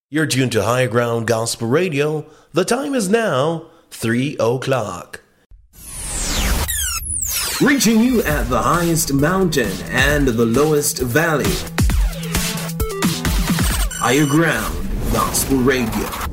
You're tuned to High Ground Gospel Radio. The time is now 3 o'clock. Reaching you at the highest mountain and the lowest valley. Higher Ground Gospel Radio.